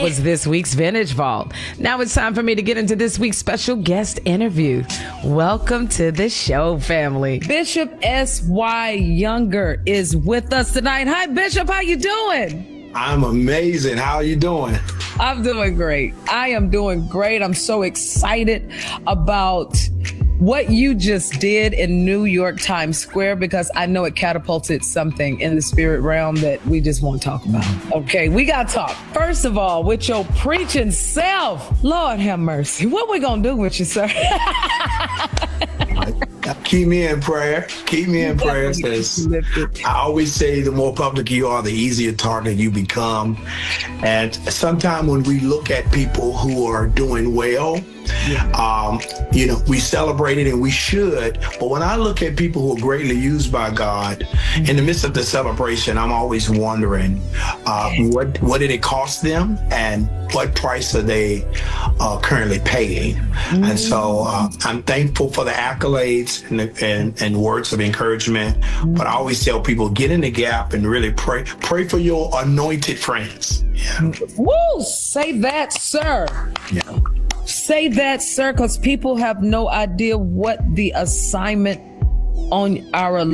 That was this week's Vintage Vault. Now it's time for me to get into this week's special guest interview. Welcome to the show, family. Bishop S.Y. Younger is with us tonight. Hi, Bishop. How you doing? I'm amazing. How are you doing? I'm doing great. I am doing great. I'm so excited about what you just did in New York Times Square, because I know it catapulted something in the spirit realm that we just want to talk about. Okay, we got to talk. First of all, with your preaching self, Lord have mercy. What we going to do with you, sir? Keep me in prayer. Keep me in prayer. Because I always say the more public you are, the easier target you become. And sometimes when we look at people who are doing well, we celebrate it and we should. But when I look at people who are greatly used by God, in the midst of the celebration, I'm always wondering what did it cost them and what price are they currently paying? Mm-hmm. And so I'm thankful for the accolades and words of encouragement. Mm-hmm. But I always tell people, get in the gap and really pray for your anointed friends. Yeah. Woo! Say that, sir. Yeah. Say that, sir, because people have no idea what the assignment on our